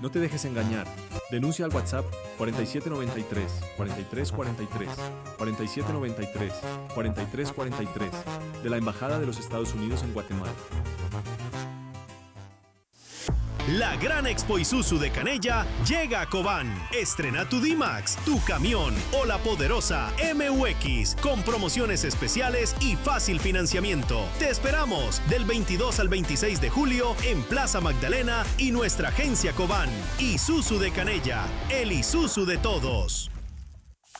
No te dejes engañar. Denuncia al WhatsApp 4793 4343 4793 4343 de la Embajada de los Estados Unidos en Guatemala. La gran Expo Isuzu de Canella llega a Cobán. Estrena tu D-Max, tu camión o la poderosa MUX con promociones especiales y fácil financiamiento. Te esperamos del 22 al 26 de julio en Plaza Magdalena y nuestra agencia Cobán. Isuzu de Canella, el Isuzu de todos.